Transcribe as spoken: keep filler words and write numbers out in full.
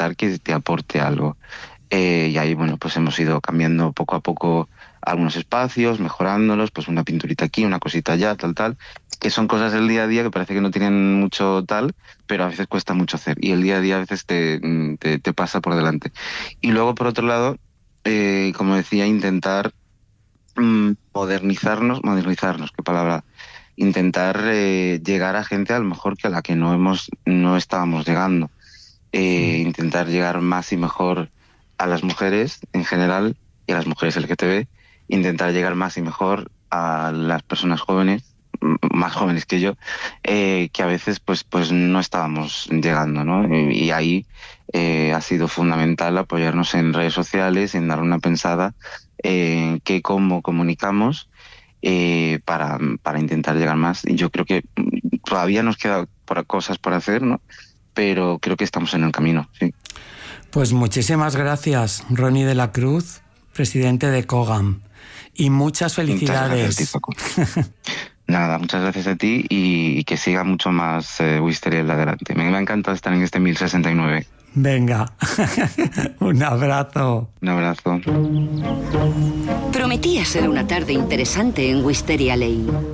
intentar que te aporte algo. Eh, y ahí, bueno, pues hemos ido cambiando poco a poco algunos espacios, mejorándolos, pues una pinturita aquí, una cosita allá, tal, tal, que son cosas del día a día que parece que no tienen mucho tal, pero a veces cuesta mucho hacer. Y el día a día a veces te, te, te pasa por delante. Y luego, por otro lado, eh, como decía, intentar mm, modernizarnos, modernizarnos, qué palabra, intentar eh, llegar a gente a lo mejor que a la que no hemos, no estábamos llegando. Eh, intentar llegar más y mejor a las mujeres en general y a las mujeres L G T B, intentar llegar más y mejor a las personas jóvenes, m- más jóvenes que yo, eh, que a veces pues, pues no estábamos llegando, ¿no? Y, y ahí eh, ha sido fundamental apoyarnos en redes sociales, en dar una pensada en qué, cómo comunicamos eh, para, para intentar llegar más. Y yo creo que mm, todavía nos quedan por- cosas por hacer, ¿no? Pero creo que estamos en el camino, sí. Pues muchísimas gracias, Ronnie de la Cruz, presidente de COGAM. Y muchas felicidades. Muchas gracias a ti, Paco. Nada, muchas gracias a ti y, y que siga mucho más eh, Wisteriel adelante. Me, me ha encantado estar en este mil sesenta y nueve. Venga, un abrazo. Un abrazo. Prometía ser una tarde interesante en Wisteria Lane.